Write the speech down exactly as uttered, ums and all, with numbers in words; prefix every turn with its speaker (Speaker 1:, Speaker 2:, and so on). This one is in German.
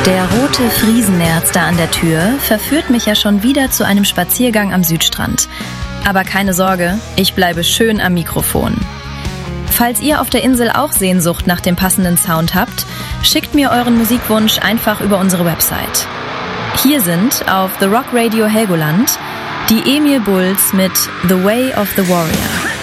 Speaker 1: Der rote Friesenerz da an der Tür verführt mich ja schon wieder zu einem Spaziergang am Südstrand. Aber keine Sorge, ich bleibe schön am Mikrofon. Falls ihr auf der Insel auch Sehnsucht nach dem passenden Sound habt, schickt mir euren Musikwunsch einfach über unsere Website. Hier sind auf The Rock Radio Helgoland die Emil Bulls mit The Way of the Warrior.